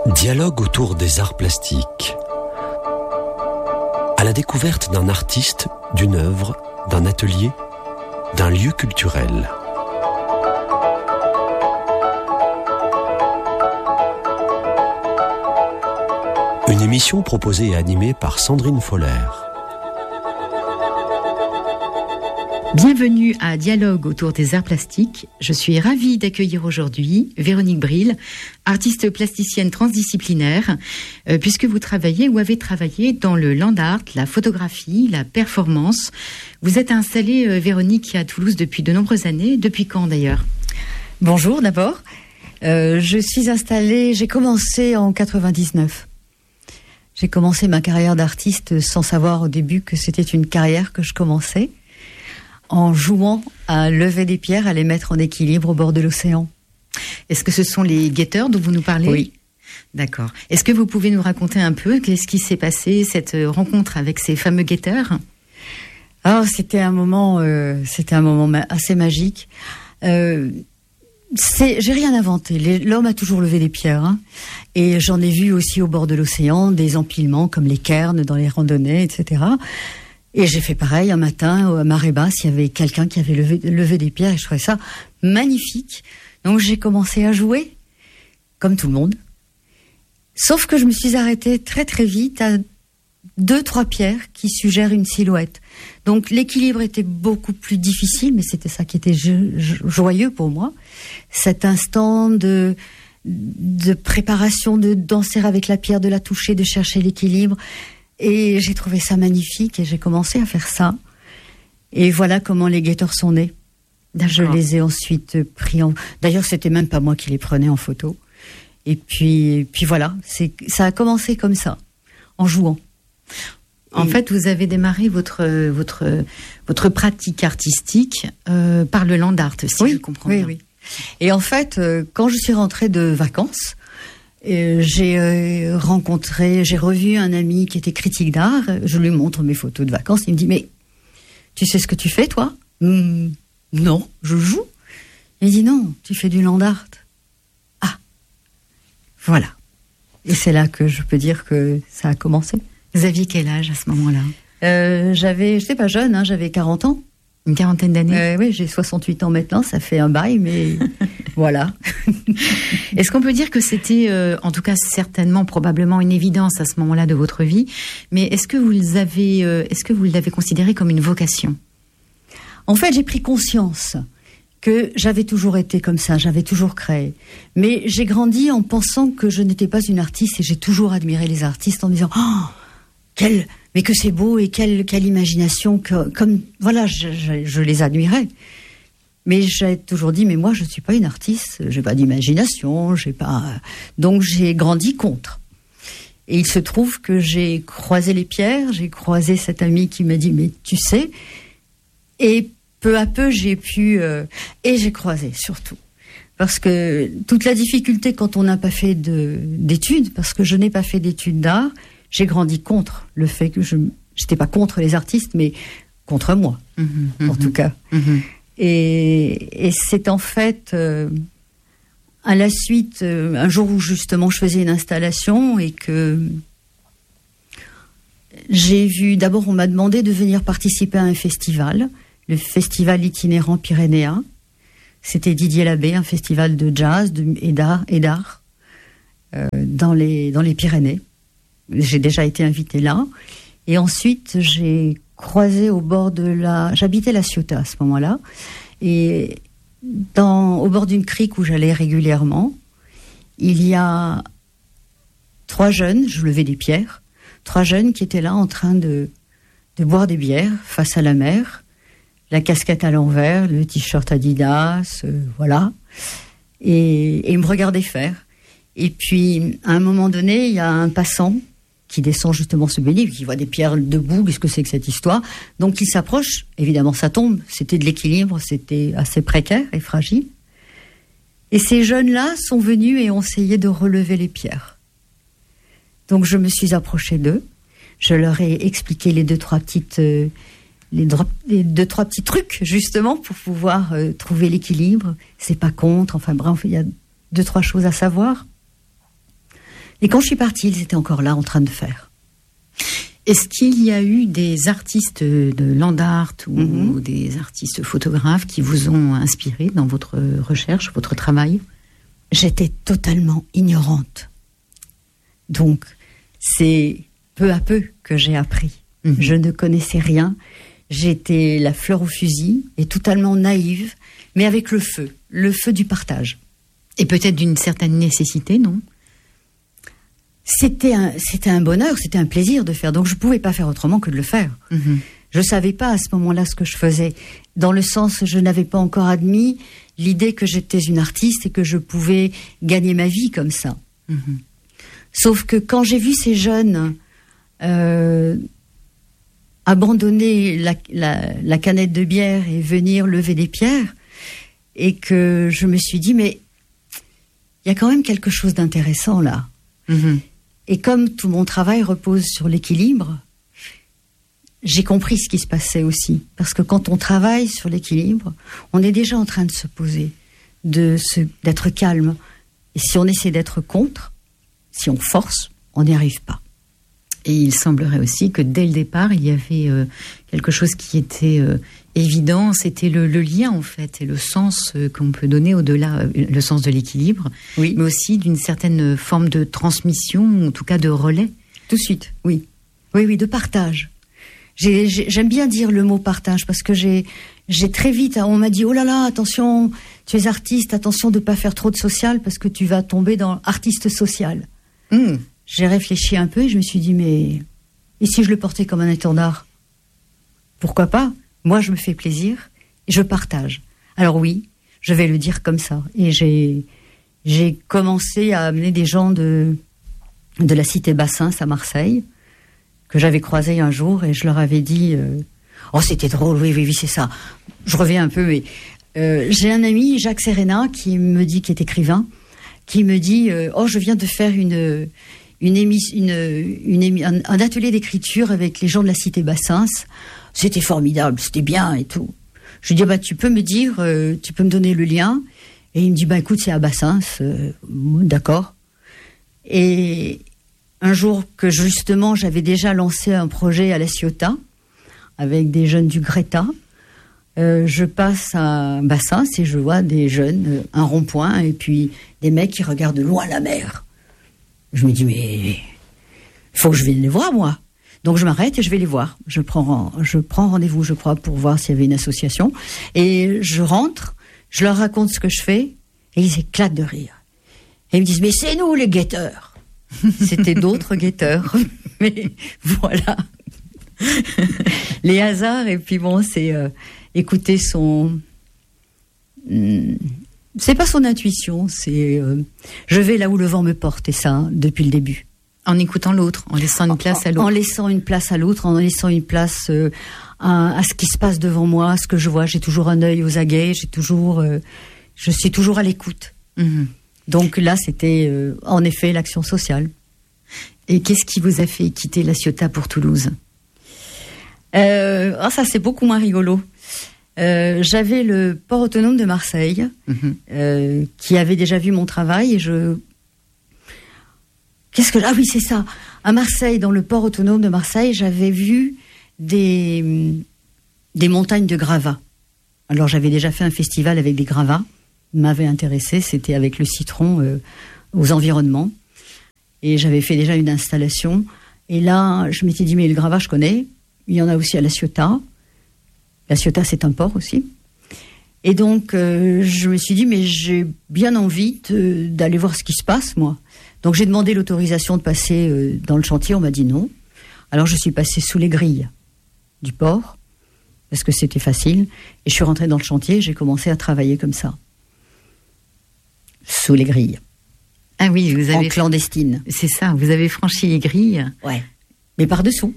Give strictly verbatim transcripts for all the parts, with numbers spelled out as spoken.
Dialogue autour des arts plastiques. À la découverte d'un artiste, d'une œuvre, d'un atelier, d'un lieu culturel. Une émission proposée et animée par Sandrine Foller. Bienvenue à Dialogue autour des arts plastiques. Je suis ravie d'accueillir aujourd'hui Véronique Bril, artiste plasticienne transdisciplinaire, euh, puisque vous travaillez ou avez travaillé dans le land art, la photographie, la performance. Vous êtes installée, euh, Véronique, à Toulouse depuis de nombreuses années. Depuis quand d'ailleurs ? Bonjour d'abord. Euh, je suis installée, j'ai commencé en quatre-vingt-dix-neuf. J'ai commencé ma carrière d'artiste sans savoir au début que c'était une carrière que je commençais, en jouant à lever des pierres, à les mettre en équilibre au bord de l'océan. Est-ce que ce sont les guetteurs dont vous nous parlez ? Oui. D'accord. Est-ce que vous pouvez nous raconter un peu qu'est-ce qui s'est passé, cette rencontre avec ces fameux guetteurs ? Alors, c'était un moment, euh, c'était un moment ma- assez magique. Euh, c'est, j'ai rien inventé. Les, l'homme a toujours levé des pierres, hein. Et j'en ai vu aussi au bord de l'océan des empilements comme les cairns dans les randonnées, et cetera. Et j'ai fait pareil un matin à marée basse, il y avait quelqu'un qui avait levé, levé des pierres et je trouvais ça magnifique. Donc j'ai commencé à jouer, comme tout le monde. Sauf que je me suis arrêtée très très vite à deux, trois pierres qui suggèrent une silhouette. Donc l'équilibre était beaucoup plus difficile, mais c'était ça qui était jo- jo- joyeux pour moi. Cet instant de, de préparation, de danser avec la pierre, de la toucher, de chercher l'équilibre. Et j'ai trouvé ça magnifique et j'ai commencé à faire ça. Et voilà comment les guetteurs sont nés. D'accord. Je les ai ensuite pris en... D'ailleurs, c'était même pas moi qui les prenais en photo. Et puis, puis voilà, c'est... ça a commencé comme ça, en jouant. En et... fait, vous avez démarré votre, votre, votre pratique artistique euh, par le land art, si oui, je comprends oui, bien. Oui. Et en fait, euh, quand je suis rentrée de vacances, Euh, j'ai euh, rencontré, j'ai revu un ami qui était critique d'art. Je lui montre mes photos de vacances. Il me dit, mais tu sais ce que tu fais, toi ? Hum, Non, je joue. Il dit, non, tu fais du land art. Ah, voilà. Et c'est là que je peux dire que ça a commencé. Vous aviez quel âge à ce moment-là ? euh, J'avais, j'étais pas jeune, hein, j'avais quarante ans. Une quarantaine d'années ? euh, Oui, j'ai soixante-huit ans maintenant, ça fait un bail, mais voilà. Est-ce qu'on peut dire que c'était, euh, en tout cas certainement, probablement une évidence à ce moment-là de votre vie, mais est-ce que vous avez, euh, est-ce que vous l'avez considéré comme une vocation ? En fait, j'ai pris conscience que j'avais toujours été comme ça, j'avais toujours créé. Mais j'ai grandi en pensant que je n'étais pas une artiste et j'ai toujours admiré les artistes en me disant oh, quel, mais que c'est beau et quelle, quelle imagination, que, comme voilà, je, je, je les admirais. Mais j'ai toujours dit, mais moi, je ne suis pas une artiste, j'ai pas d'imagination, j'ai pas... Donc, j'ai grandi contre. Et il se trouve que j'ai croisé les pierres, j'ai croisé cet ami qui m'a dit, mais tu sais... Et peu à peu, j'ai pu... Euh, et j'ai croisé, surtout. Parce que toute la difficulté quand on n'a pas fait de, d'études, parce que je n'ai pas fait d'études d'art, j'ai grandi contre le fait que je... J'étais pas contre les artistes, mais contre moi, mmh, en mmh, tout cas. Mmh. Et, et c'est en fait euh, à la suite, euh, un jour où justement je faisais une installation et que j'ai vu, d'abord on m'a demandé de venir participer à un festival, le festival itinérant pyrénéen. C'était Didier Labbé, un festival de jazz de, et d'art, et d'art euh, dans, les, dans les Pyrénées. J'ai déjà été invitée là. Et ensuite j'ai croisé au bord de la... J'habitais La Ciotat à ce moment-là. Et dans, au bord d'une crique où j'allais régulièrement, il y a trois jeunes, je levais des pierres, trois jeunes qui étaient là en train de, de boire des bières face à la mer, la casquette à l'envers, le t-shirt Adidas, euh, voilà. Et, et ils me regardaient faire. Et puis, à un moment donné, il y a un passant qui descend justement se baigner, qui voit des pierres debout, qu'est-ce que c'est que cette histoire ? Donc il s'approche, évidemment ça tombe, c'était de l'équilibre, c'était assez précaire et fragile. Et ces jeunes-là sont venus et ont essayé de relever les pierres. Donc je me suis approchée d'eux, je leur ai expliqué les deux, trois petites... Euh, les, dro- les deux, trois petits trucs, justement, pour pouvoir euh, trouver l'équilibre. C'est pas contre, enfin bref, il y a deux, trois choses à savoir. Et quand je suis partie, ils étaient encore là en train de faire. Est-ce qu'il y a eu des artistes de land art ou mm-hmm. des artistes photographes qui vous ont inspiré dans votre recherche, votre travail ? J'étais totalement ignorante. Donc, c'est peu à peu que j'ai appris. Mm-hmm. Je ne connaissais rien. J'étais la fleur au fusil et totalement naïve, mais avec le feu, le feu du partage. Et peut-être d'une certaine nécessité, non ? C'était un, c'était un bonheur, c'était un plaisir de faire. Donc je ne pouvais pas faire autrement que de le faire. Mm-hmm. Je ne savais pas à ce moment-là ce que je faisais. Dans le sens, je n'avais pas encore admis l'idée que j'étais une artiste et que je pouvais gagner ma vie comme ça. Mm-hmm. Sauf que quand j'ai vu ces jeunes euh, abandonner la, la, la canette de bière et venir lever des pierres, et que je me suis dit, mais il y a quand même quelque chose d'intéressant là. Mm-hmm. Et comme tout mon travail repose sur l'équilibre, j'ai compris ce qui se passait aussi. Parce que quand on travaille sur l'équilibre, on est déjà en train de se poser, de se, d'être calme. Et si on essaie d'être contre, si on force, on n'y arrive pas. Et il semblerait aussi que dès le départ, il y avait euh, quelque chose qui était euh, évident, c'était le, le lien en fait, et le sens euh, qu'on peut donner au-delà, euh, le sens de l'équilibre, oui. mais aussi d'une certaine forme de transmission, en tout cas de relais. Tout de suite, oui. Oui, oui, de partage. J'ai, j'ai, j'aime bien dire le mot partage, parce que j'ai, j'ai très vite, on m'a dit, oh là là, attention, tu es artiste, attention de ne pas faire trop de social, parce que tu vas tomber dans artiste social. Mmh. J'ai réfléchi un peu et je me suis dit, mais et si je le portais comme un étendard ? Pourquoi pas ? Moi, je me fais plaisir et je partage. Alors oui, je vais le dire comme ça. Et j'ai, j'ai commencé à amener des gens de, de la cité Bassins à Marseille, que j'avais croisés un jour, et je leur avais dit, euh, oh c'était drôle, oui, oui, oui, c'est ça. Je reviens un peu, mais euh, j'ai un ami, Jacques Serena, qui me dit, qui est écrivain, qui me dit, euh, oh je viens de faire une... Une émis, une, une émis, un, un atelier d'écriture avec les gens de la cité Bassins. C'était formidable, c'était bien et tout. Je lui dis, bah, tu peux me dire, euh, tu peux me donner le lien ? Et il me dit, bah, écoute, c'est à Bassins. Euh, d'accord. Et un jour que justement, j'avais déjà lancé un projet à La Ciotat, avec des jeunes du Greta, euh, je passe à Bassins et je vois des jeunes, euh, un rond-point, et puis des mecs qui regardent loin la mer. Je me dis, mais il faut que je vienne les voir, moi. Donc je m'arrête et je vais les voir. Je prends, je prends rendez-vous, je crois, pour voir s'il y avait une association. Et je rentre, je leur raconte ce que je fais, et ils éclatent de rire. Et ils me disent, mais c'est nous les guetteurs. C'était d'autres guetteurs. Mais voilà. Les hasards, et puis bon, c'est euh, écouter son... Hmm, c'est pas son intuition, c'est euh, je vais là où le vent me porte, et ça, hein, depuis le début. En écoutant l'autre, en laissant une place à l'autre. En laissant une place à l'autre, en laissant une place euh, à, à ce qui se passe devant moi, à ce que je vois. J'ai toujours un œil aux aguets, j'ai toujours, euh, je suis toujours à l'écoute. Mmh. Donc là, c'était euh, en effet l'action sociale. Et qu'est-ce qui vous a fait quitter La Ciotat pour Toulouse ? euh, oh, Ça, c'est beaucoup moins rigolo. Euh, j'avais le port autonome de Marseille, mmh. euh, qui avait déjà vu mon travail, et je... Qu'est-ce que... Ah oui, c'est ça. À Marseille, dans le port autonome de Marseille, j'avais vu des, des montagnes de gravats. Alors, j'avais déjà fait un festival avec des gravats. M'avait intéressé, c'était avec le citron euh, aux environnements. Et j'avais fait déjà une installation. Et là, je m'étais dit, mais le gravat, je connais. Il y en a aussi à La Ciotat. La Ciotat, c'est un port aussi. Et donc, euh, je me suis dit, mais j'ai bien envie de, d'aller voir ce qui se passe, moi. Donc, j'ai demandé l'autorisation de passer euh, dans le chantier. On m'a dit non. Alors, je suis passée sous les grilles du port, parce que c'était facile. Et je suis rentrée dans le chantier, j'ai commencé à travailler comme ça. Sous les grilles. Ah oui, vous avez... En clandestine. C'est ça, vous avez franchi les grilles. Ouais. Mais par-dessous.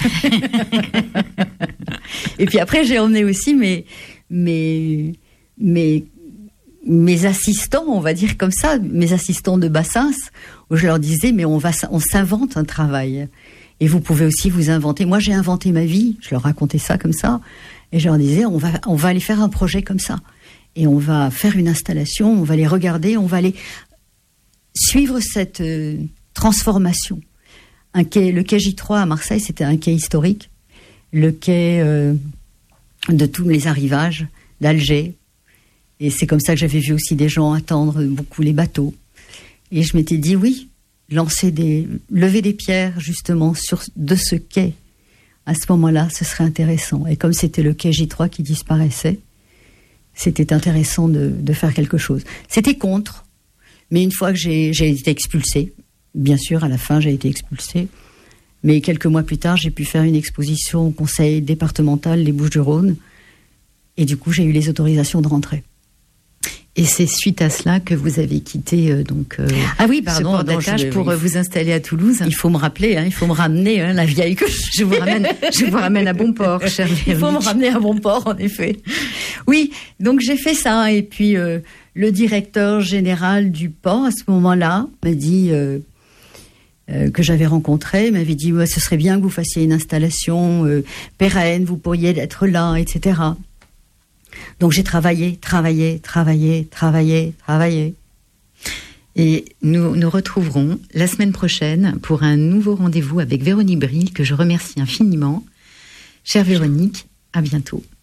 Et puis après, j'ai emmené aussi mes, mes, mes, mes assistants, on va dire comme ça, mes assistants de Bassins, où je leur disais, mais on va, on s'invente un travail. Et vous pouvez aussi vous inventer. Moi, j'ai inventé ma vie. Je leur racontais ça comme ça. Et je leur disais, on va, on va aller faire un projet comme ça. Et on va faire une installation, on va les regarder, on va aller suivre cette, euh, transformation. Un quai, le quai J trois à Marseille, c'était un quai historique. Le quai euh, de tous les arrivages d'Alger. Et c'est comme ça que j'avais vu aussi des gens attendre beaucoup les bateaux. Et je m'étais dit, oui, lancer des, lever des pierres justement sur, de ce quai, à ce moment-là, ce serait intéressant. Et comme c'était le quai J trois qui disparaissait, c'était intéressant de, de faire quelque chose. C'était contre, mais une fois que j'ai, j'ai été expulsée, bien sûr, à la fin, j'ai été expulsée, mais quelques mois plus tard, j'ai pu faire une exposition au conseil départemental des Bouches-du-Rhône, et du coup, j'ai eu les autorisations de rentrer. Et c'est suite à cela que vous avez quitté euh, donc euh, ah oui, pardon, ce port d'attache je, pour oui. vous installer à Toulouse. Il faut me rappeler, hein, il faut me ramener, hein, la vieille que je vous ramène. Je vous ramène à bon port, chère Véronique. Il faut me ramener à bon port, en effet. Oui, donc j'ai fait ça, et puis euh, le directeur général du port à ce moment-là m'a dit euh, euh, que j'avais rencontré, m'avait dit ouais, ce serait bien que vous fassiez une installation euh, pérenne, vous pourriez être là, et cetera. Donc j'ai travaillé, travaillé, travaillé, travaillé, travaillé. Et nous nous retrouverons la semaine prochaine pour un nouveau rendez-vous avec Véronique Bril, que je remercie infiniment. Chère Véronique, à bientôt.